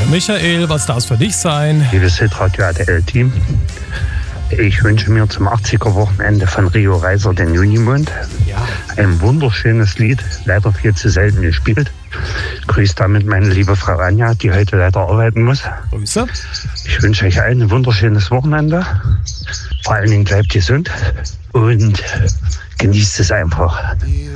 Michael, was darf es für dich sein? Liebes Hitradio ADL-Team, ich wünsche mir zum 80er-Wochenende von Rio Reiser den Junimond. Ja. Ein wunderschönes Lied, leider viel zu selten gespielt. Grüß damit meine liebe Frau Anja, die heute leider arbeiten muss. Grüße. Ich wünsche euch allen ein wunderschönes Wochenende. Vor allen Dingen bleibt gesund und genießt es einfach.